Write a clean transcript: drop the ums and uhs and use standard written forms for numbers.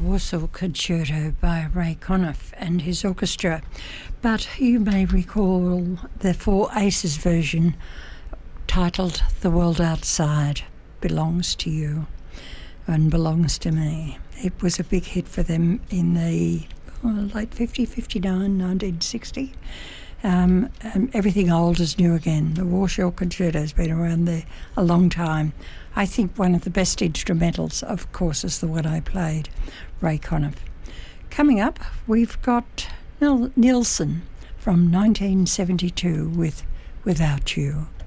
Warsaw Concerto by Ray Conniff and his orchestra, but you may recall the Four Aces version titled The World Outside Belongs to You and Belongs to Me. It was a big hit for them in the late 59, 1960. Everything old is new again. The Warsaw Concerto has been around there a long time. I think one of the best instrumentals, of course, is the one I played, Ray Conniff. Coming up, we've got Nilsson from 1972 with Without You.